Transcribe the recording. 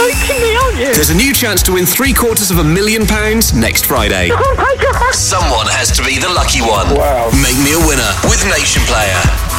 joking me, aren't you? There's a new chance to win £750,000 next Friday. Oh my God. Someone has to be the lucky one. Wow. Make me a winner with Nation Player.